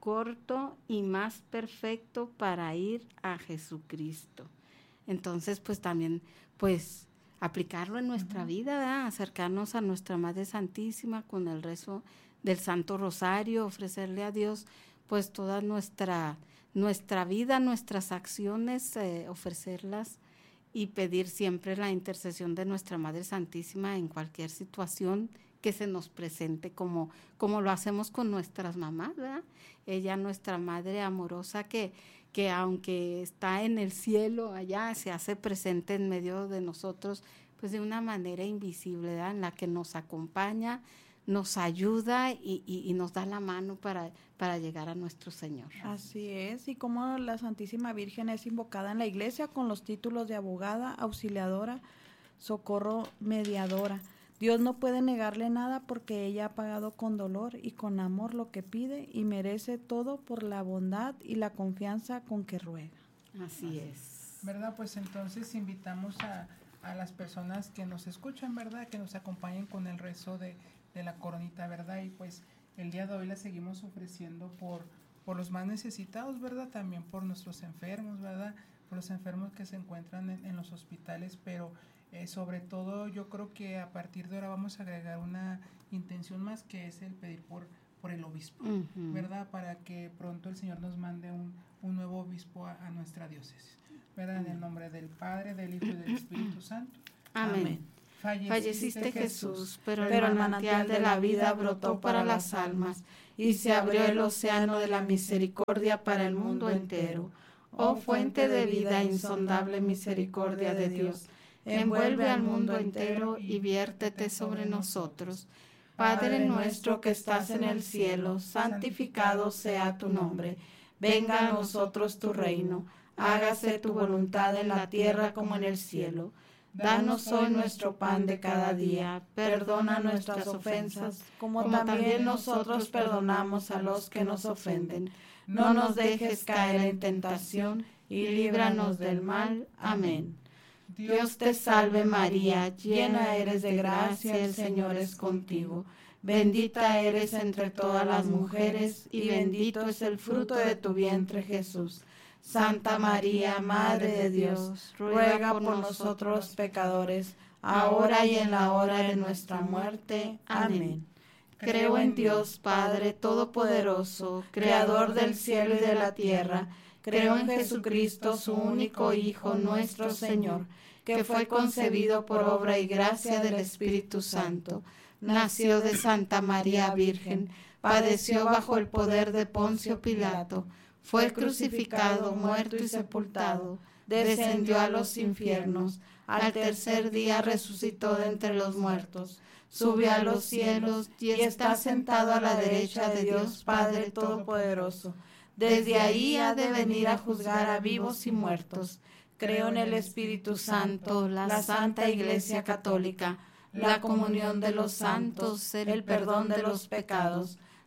corto y más perfecto para ir a Jesucristo. Entonces, pues también, pues, aplicarlo en nuestra uh-huh. vida, ¿verdad? Acercarnos a nuestra Madre Santísima con el rezo del Santo Rosario, ofrecerle a Dios, pues, toda nuestra, nuestra vida, nuestras acciones, eh, ofrecerlas y pedir siempre la intercesión de nuestra Madre Santísima en cualquier situación que se nos presente, como, como lo hacemos con nuestras mamás, ¿verdad? Ella, nuestra Madre amorosa, que, que aunque está en el cielo allá, se hace presente en medio de nosotros, pues de una manera invisible, ¿verdad? En la que nos acompaña, nos ayuda y, y, y nos da la mano para, para llegar a nuestro Señor.
Así es, y como la Santísima Virgen es invocada en la Iglesia con los títulos de abogada, auxiliadora, socorro, mediadora. Dios no puede negarle nada porque ella ha pagado con dolor y con amor lo que pide y merece todo por la bondad y la confianza con que ruega.
Así es.
¿Verdad? Pues entonces invitamos a, a las personas que nos escuchan, ¿verdad? Que nos acompañen con el rezo de, de la coronita, ¿verdad? Y pues el día de hoy la seguimos ofreciendo por, por los más necesitados, ¿verdad? También por nuestros enfermos, ¿verdad? Por los enfermos que se encuentran en, en los hospitales, pero Eh, sobre todo yo creo que a partir de ahora vamos a agregar una intención más, que es el pedir por, por el obispo, uh-huh. ¿verdad? Para que pronto el Señor nos mande un, un nuevo obispo a, a nuestra diócesis, ¿verdad? Uh-huh. En el nombre del Padre, del Hijo y del Espíritu Santo.
Amén. Amén. Falleciste, Falleciste Jesús, pero el, pero el manantial de la vida brotó para las almas y se abrió el océano de la misericordia para el mundo entero. Oh fuente de vida, insondable misericordia de Dios, envuelve al mundo entero y viértete sobre nosotros. Padre nuestro que estás en el cielo, santificado sea tu nombre. Venga a nosotros tu reino. Hágase tu voluntad en la tierra como en el cielo. Danos hoy nuestro pan de cada día. Perdona nuestras ofensas, como también nosotros perdonamos a los que nos ofenden. No nos dejes caer en tentación y líbranos del mal. Amén. Dios te salve María, llena eres de gracia, el Señor es contigo. Bendita eres entre todas las mujeres y bendito es el fruto de tu vientre Jesús. Santa María, Madre de Dios, ruega por nosotros los pecadores, ahora y en la hora de nuestra muerte. Amén. Creo en Dios Padre Todopoderoso, Creador del cielo y de la tierra. Creo en Jesucristo, su único Hijo, nuestro Señor, que fue concebido por obra y gracia del Espíritu Santo. Nació de Santa María Virgen, padeció bajo el poder de Poncio Pilato, fue crucificado, muerto y sepultado, descendió a los infiernos, al tercer día resucitó de entre los muertos, subió a los cielos y está sentado a la derecha de Dios Padre Todopoderoso. Desde ahí ha de venir a juzgar a vivos y muertos. Creo en el Espíritu Santo, la Santa Iglesia Católica, la comunión de los santos, el perdón de los pecados,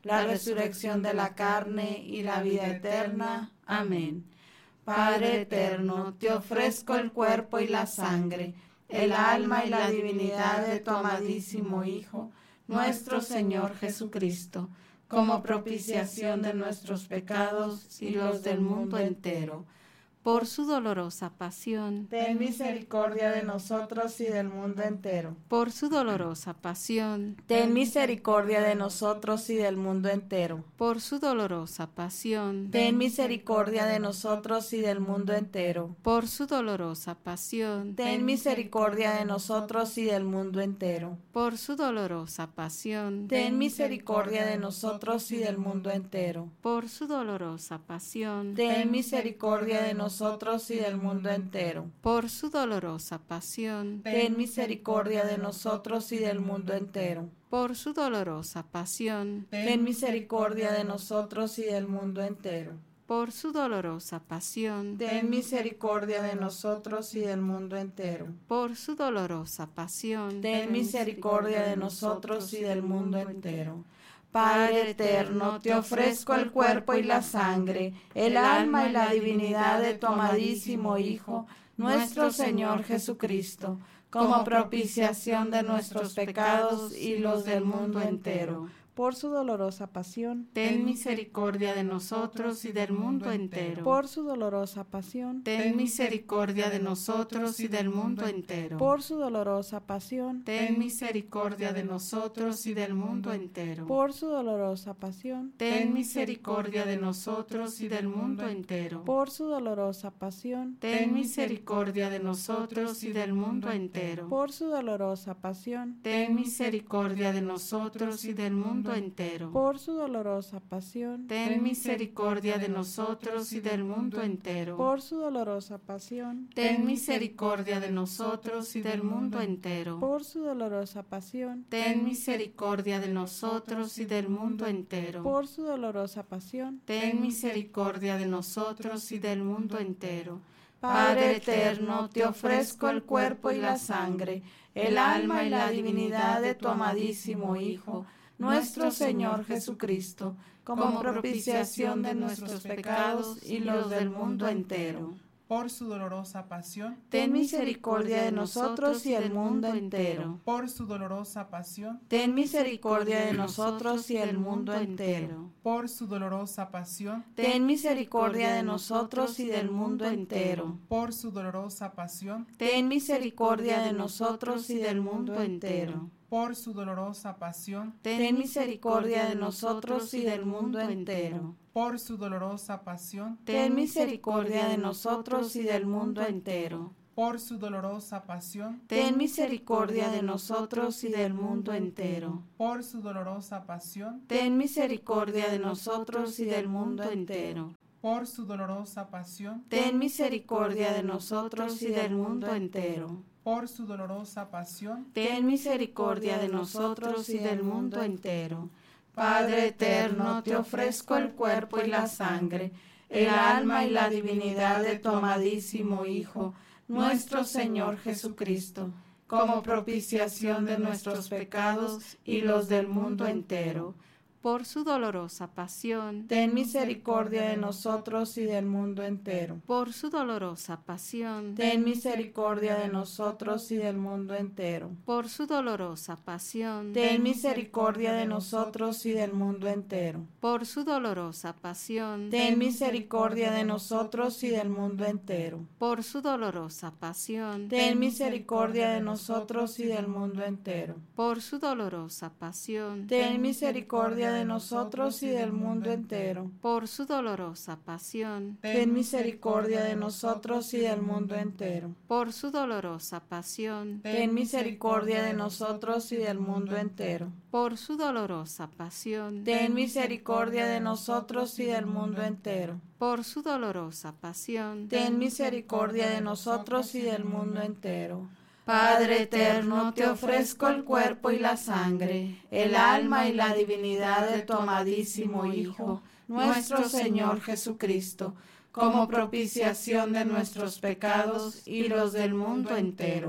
la resurrección de la carne y la vida eterna. Amén. Padre eterno, te ofrezco el cuerpo y la sangre, el alma y la divinidad de tu amadísimo Hijo, nuestro Señor Jesucristo, como propiciación de nuestros pecados y los del mundo entero.
Por su dolorosa pasión,
ten misericordia de nosotros y del mundo entero.
Por su dolorosa pasión,
ten misericordia de nosotros y del mundo entero.
Por su dolorosa pasión,
ten misericordia de nosotros y del mundo entero.
Por su dolorosa pasión,
ten misericordia de nosotros y del mundo entero.
Por su dolorosa pasión,
ten misericordia de nosotros y del mundo entero.
Por su dolorosa pasión,
ten misericordia de nosotros nosotros y del mundo entero.
Por su dolorosa pasión,
ten misericordia de nosotros y del mundo entero.
Por su dolorosa pasión,
ten misericordia de nosotros y del mundo entero.
Por su dolorosa pasión,
ten misericordia de nosotros y del mundo entero.
Por su dolorosa pasión,
ten misericordia de nosotros y del mundo entero. Padre eterno, te ofrezco el cuerpo y la sangre, el alma y la divinidad de tu amadísimo Hijo, nuestro Señor Jesucristo, como propiciación de nuestros pecados y los del mundo entero. Por su dolorosa pasión,
ten misericordia de nosotros y del mundo entero.
Por su dolorosa pasión,
ten misericordia de nosotros y del mundo entero.
Por su dolorosa pasión,
ten misericordia de nosotros y del mundo entero.
Por su dolorosa pasión,
ten misericordia de nosotros y del mundo entero.
Por su dolorosa pasión,
ten misericordia de nosotros y del mundo entero.
Por su dolorosa pasión,
ten misericordia de nosotros y del mundo entero.
Por su dolorosa pasión,
ten misericordia de nosotros y del mundo entero.
Por su dolorosa pasión,
ten misericordia de nosotros y del mundo entero.
Por su dolorosa pasión,
ten misericordia de nosotros y del mundo entero.
Por su dolorosa pasión,
ten misericordia de nosotros y del mundo entero.
Padre eterno, te ofrezco el cuerpo y la sangre, el alma y la divinidad de tu amadísimo Hijo, nuestro Señor Jesucristo, como propiciación de nuestros pecados y los del mundo entero.
Por su dolorosa pasión,
ten misericordia de nosotros y del mundo entero.
Por su dolorosa pasión,
ten misericordia de nosotros y del mundo entero.
Por su dolorosa pasión,
ten misericordia de nosotros y del mundo entero.
Por su dolorosa pasión,
ten misericordia de nosotros y del mundo entero.
Por su dolorosa pasión,
ten misericordia de nosotros y del mundo entero.
Por su dolorosa pasión,
ten misericordia de nosotros y del mundo entero.
Por su dolorosa pasión,
ten misericordia de nosotros y del mundo entero.
Por su dolorosa pasión,
ten misericordia de nosotros y del mundo entero.
Por su dolorosa pasión,
ten misericordia de nosotros y del mundo entero.
Por su dolorosa pasión,
ten misericordia de nosotros y del mundo entero. Padre eterno, te ofrezco el cuerpo y la sangre, el alma y la divinidad de tu amadísimo Hijo, nuestro Señor Jesucristo, como propiciación de nuestros pecados y los del mundo entero.
Por su dolorosa pasión,
ten misericordia de nosotros y del mundo entero.
Por su dolorosa pasión,
ten misericordia de nosotros y del mundo entero.
Por su dolorosa pasión,
ten misericordia de nosotros y del mundo entero.
Por su dolorosa pasión,
ten misericordia de nosotros y del mundo entero.
Por su dolorosa pasión,
ten misericordia de nosotros y del mundo entero.
Por su dolorosa pasión,
ten misericordia de nosotros y del mundo entero.
Por su dolorosa pasión,
ten misericordia de nosotros y del mundo entero.
Por su dolorosa pasión,
ten misericordia de nosotros y del mundo entero.
Por su dolorosa pasión,
ten misericordia de nosotros y del mundo entero.
Por su dolorosa pasión,
ten misericordia de nosotros y del mundo entero. Padre eterno, te ofrezco el cuerpo y la sangre, el alma y la divinidad de tu amadísimo Hijo, nuestro Señor Jesucristo, como propiciación de nuestros pecados y los del mundo entero.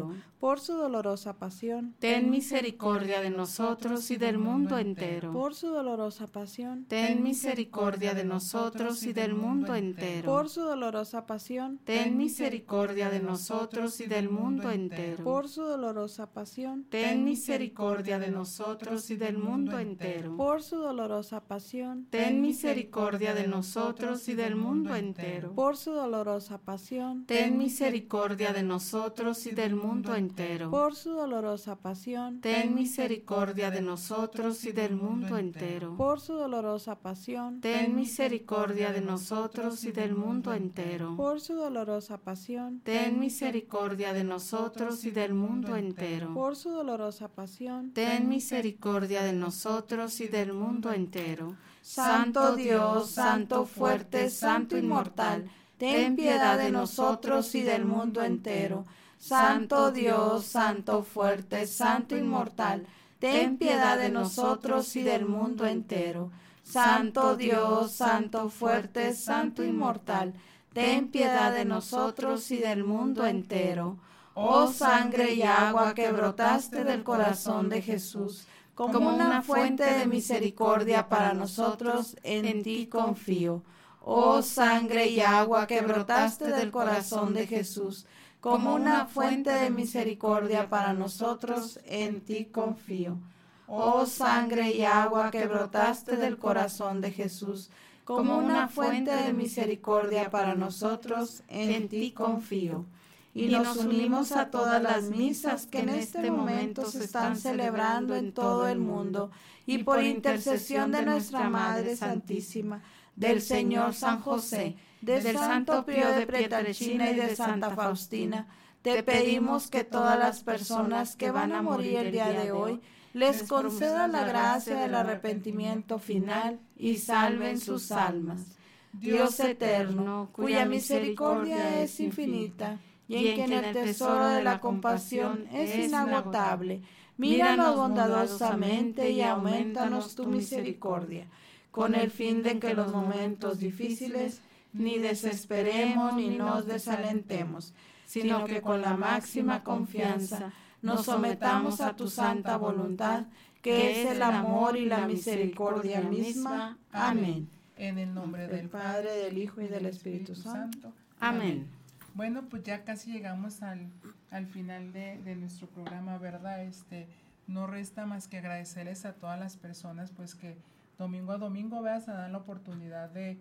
por su dolorosa pasión,
ten misericordia de nosotros y del mundo entero.
por su dolorosa pasión,
Ten misericordia de nosotros y del mundo entero.
por su dolorosa pasión,
Ten misericordia de nosotros y del mundo entero.
por su dolorosa pasión,
Ten misericordia de nosotros y del mundo entero.
por su dolorosa pasión,
Ten misericordia de nosotros y del mundo entero.
por su dolorosa pasión,
Ten misericordia de nosotros y del mundo entero.
por su dolorosa pasión,
Ten misericordia de nosotros y del mundo entero.
por su dolorosa pasión,
Ten misericordia de nosotros y del mundo entero.
por su dolorosa pasión,
Ten misericordia de nosotros y del mundo entero.
por su dolorosa pasión,
Ten misericordia de nosotros y del mundo entero.
Santo Dios, Santo fuerte, Santo inmortal, ten piedad de nosotros y del mundo entero. Santo Dios, Santo fuerte, Santo inmortal, ten piedad de nosotros y del mundo entero. Santo Dios, Santo fuerte, Santo inmortal, ten piedad de nosotros y del mundo entero. Oh sangre y agua que brotaste del corazón de Jesús, como una fuente de misericordia para nosotros, en ti confío. Oh sangre y agua que brotaste del corazón de Jesús, como una fuente de misericordia para nosotros, en ti confío. Oh sangre y agua que brotaste del corazón de Jesús, como una fuente de misericordia para nosotros, en ti confío. Y nos unimos a todas las misas que en este momento se están celebrando en todo el mundo, y por intercesión de nuestra Madre Santísima, del Señor San José, del Santo Pío de Pietrelcina y de Santa Faustina, te pedimos que todas las personas que van a morir el día de hoy les conceda la gracia del arrepentimiento final y salven sus almas. Dios eterno, cuya misericordia es infinita y en quien el tesoro de la compasión es inagotable, míranos bondadosamente y aumentanos tu misericordia, con el fin de que en los momentos difíciles ni desesperemos ni nos desalentemos, sino que con la máxima confianza nos sometamos a tu santa voluntad, que es el amor y la misericordia misma. Amén.
En el nombre del
Padre, del Hijo y del Espíritu Santo.
Amén.
Bueno, pues ya casi llegamos al, al final de, de nuestro programa, ¿verdad? Este, no resta más que agradecerles a todas las personas, pues que domingo a domingo, veas, a dar la oportunidad de,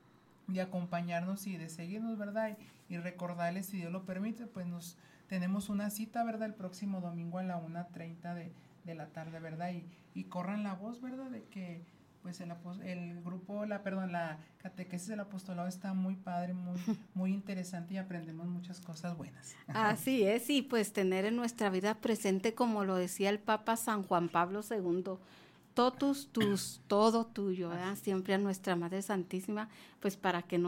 de acompañarnos y de seguirnos, ¿verdad? Y, y recordarles, si Dios lo permite, pues nos tenemos una cita, ¿verdad? El próximo domingo a la una treinta de, de la tarde, ¿verdad? Y, y corran la voz, ¿verdad? De que pues el, el grupo, la perdón, la catequesis del apostolado está muy padre, muy, muy interesante y aprendemos muchas cosas buenas.
Así es, y pues tener en nuestra vida presente, como lo decía el Papa San Juan Pablo segundo, totus tus, todo tuyo, ¿verdad? Siempre a nuestra Madre Santísima, pues para que no